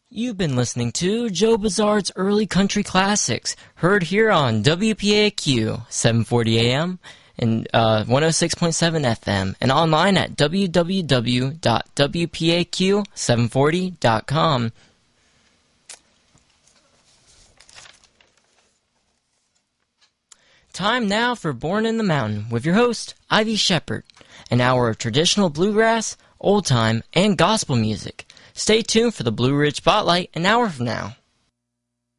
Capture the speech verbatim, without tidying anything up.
You've been listening to Joe Bizarre's Early Country Classics, heard here on W P A Q, seven forty A M and uh, one oh six point seven F M, and online at w w w dot w p a q seven forty dot com. Time now for Born in the Mountain with your host, Ivy Shepard, an hour of traditional bluegrass, old-time, and gospel music. Stay tuned for the Blue Ridge Spotlight an hour from now.